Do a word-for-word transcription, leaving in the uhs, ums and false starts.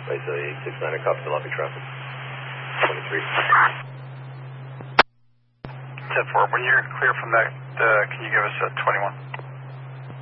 Place eight six nine, a copy to lobby traffic. twenty-three. ten four, when you're clear from that, uh, can you give us a twenty-one?